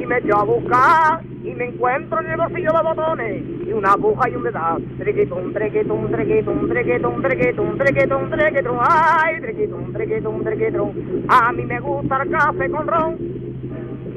me echo a buscar y me encuentro en el bolsillo de botones y una aguja y un dedal. Trequetón, trequetón, trequetón, trequetón, trequetón, trequetón, trequetón, ay, trequetón, trequetón, trequetón. A mí me gusta el café con ron